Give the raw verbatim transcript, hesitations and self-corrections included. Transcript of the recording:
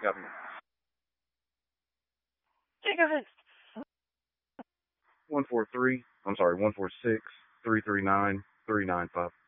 Copy. One four three. I'm sorry. One four six three three nine three nine five.